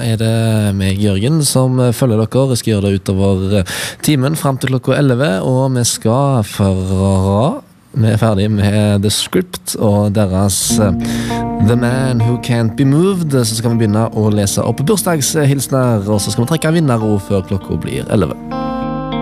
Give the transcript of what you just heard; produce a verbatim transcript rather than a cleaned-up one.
er det meg, Jørgen, som følger dere. Jeg skal gjøre det utover timen frem til klokka elleve, og vi skal fra... Vi er ferdig med The Script og deres The Man Who Can't Be Moved. Så skal vi begynne å lese opp bursdagshilsner, og så skal vi trekke vinnere før klokka blir elleve.